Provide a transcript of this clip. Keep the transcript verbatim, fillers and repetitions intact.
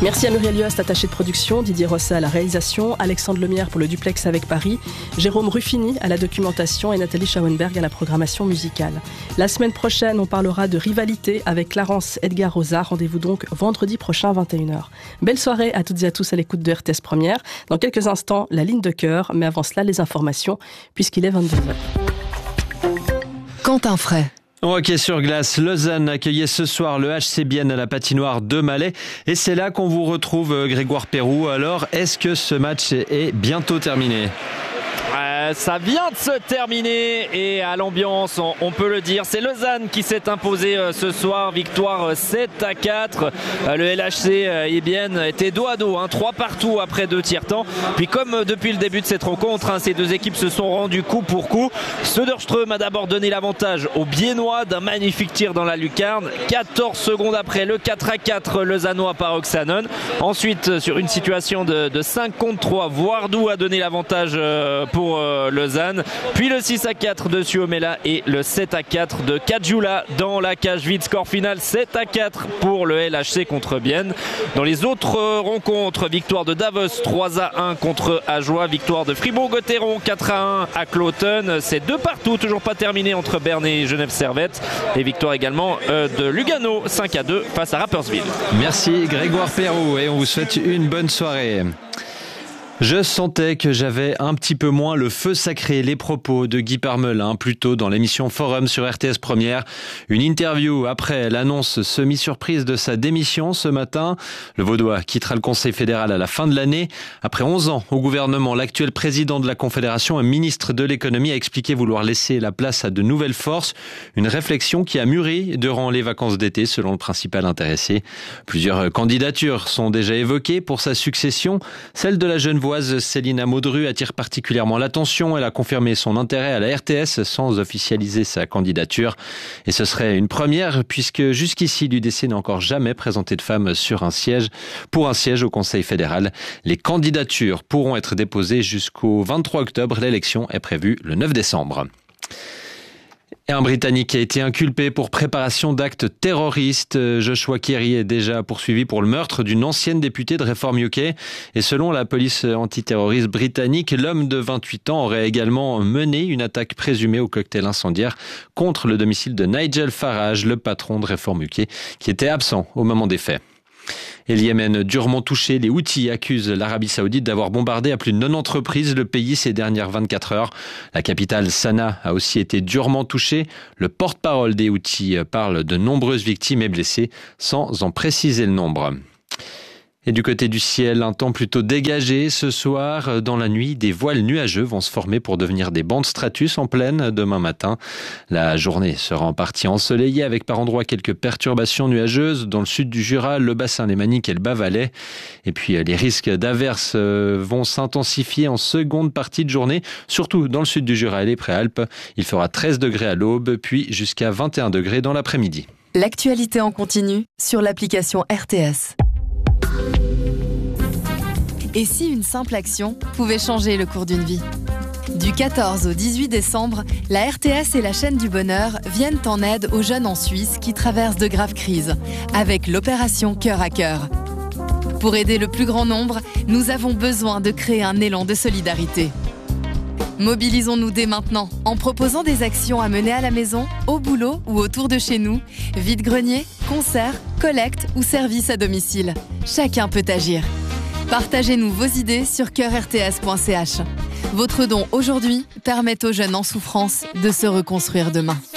Merci à Muriel Yost, attachée de production, Didier Rosset à la réalisation, Alexandre Lemierre pour le duplex avec Paris, Jérôme Ruffini à la documentation et Nathalie Schauenberg à la programmation musicale. La semaine prochaine, on parlera de rivalité avec Clarence Edgar Rosa. Rendez-vous donc vendredi prochain à vingt et une heures. Belle soirée à toutes et à tous à l'écoute de R T S Première. Dans quelques instants, la ligne de cœur, mais avant cela, les informations, puisqu'il est vingt-deux heures. Quentin Fray. Hockey sur glace, Lausanne accueillait ce soir le H C Bienne à la patinoire de Malais. Et c'est là qu'on vous retrouve, Grégoire Perroux. Alors, est-ce que ce match est bientôt terminé ? Euh, ça vient de se terminer et à l'ambiance, on, on peut le dire, c'est Lausanne qui s'est imposé euh, ce soir, victoire euh, sept à quatre. Euh, le L H C euh, Ebienne était dos à dos, hein, trois partout après deux tiers-temps. Puis comme euh, depuis le début de cette rencontre, hein, ces deux équipes se sont rendues coup pour coup. Söderström a d'abord donné l'avantage aux Biennois d'un magnifique tir dans la lucarne. quatorze secondes après, le quatre à quatre lausannois par Oksanen. Ensuite, euh, sur une situation de, de cinq contre trois, Voardou a donné l'avantage euh, pour euh, Lausanne, puis le six à quatre de Suomela et le sept à quatre de Kajula dans la cage vide. Score final sept à quatre pour le L H C contre Bienne. Dans les autres rencontres, victoire de Davos trois à un contre Ajoie, victoire de Fribourg-Gotteron quatre à un à Cloton. C'est deux partout, toujours pas terminé entre Berne et Genève-Servette, et victoire également euh, de Lugano cinq à deux face à Rapperswil. Merci Grégoire Perroux et on vous souhaite une bonne soirée. Je sentais que j'avais un petit peu moins le feu sacré. Les propos de Guy Parmelin, plus tôt dans l'émission Forum sur R T S Première. Une interview après l'annonce semi-surprise de sa démission ce matin. Le Vaudois quittera le Conseil fédéral à la fin de l'année. Après onze ans au gouvernement, l'actuel président de la Confédération et ministre de l'économie a expliqué vouloir laisser la place à de nouvelles forces. Une réflexion qui a mûri durant les vacances d'été, selon le principal intéressé. Plusieurs candidatures sont déjà évoquées pour sa succession. Celle de la jeune Céline Maudru attire particulièrement l'attention. Elle a confirmé son intérêt à la R T S sans officialiser sa candidature. Et ce serait une première puisque jusqu'ici, l'U D C n'a encore jamais présenté de femme sur un siège, pour un siège au Conseil fédéral. Les candidatures pourront être déposées jusqu'au vingt-trois octobre. L'élection est prévue le neuf décembre. Et un Britannique a été inculpé pour préparation d'actes terroristes. Joshua Keary est déjà poursuivi pour le meurtre d'une ancienne députée de Reform U K. Et selon la police antiterroriste britannique, l'homme de vingt-huit ans aurait également mené une attaque présumée au cocktail incendiaire contre le domicile de Nigel Farage, le patron de Reform U K, qui était absent au moment des faits. Et le Yémen, durement touché, les Houthis accusent l'Arabie Saoudite d'avoir bombardé à plus de quatre-vingt-dix entreprises le pays ces dernières vingt-quatre heures. La capitale, Sanaa, a aussi été durement touchée. Le porte-parole des Houthis parle de nombreuses victimes et blessés, sans en préciser le nombre. Et du côté du ciel, un temps plutôt dégagé ce soir. Dans la nuit, des voiles nuageux vont se former pour devenir des bancs de stratus en pleine demain matin. La journée sera en partie ensoleillée avec par endroits quelques perturbations nuageuses dans le sud du Jura, le bassin lémanique et le Bas-Valais. Et puis les risques d'averses vont s'intensifier en seconde partie de journée, surtout dans le sud du Jura et les Préalpes. Il fera treize degrés à l'aube, puis jusqu'à vingt et un degrés dans l'après-midi. L'actualité en continu sur l'application R T S. Et si une simple action pouvait changer le cours d'une vie ? Du quatorze au dix-huit décembre, la R T S et la chaîne du bonheur viennent en aide aux jeunes en Suisse qui traversent de graves crises, avec l'opération Cœur à Cœur. Pour aider le plus grand nombre, nous avons besoin de créer un élan de solidarité. Mobilisons-nous dès maintenant en proposant des actions à mener à la maison, au boulot ou autour de chez nous, vide-grenier, concerts, collectes ou services à domicile. Chacun peut agir. Partagez-nous vos idées sur cœur r t s point c h. Votre don aujourd'hui permet aux jeunes en souffrance de se reconstruire demain.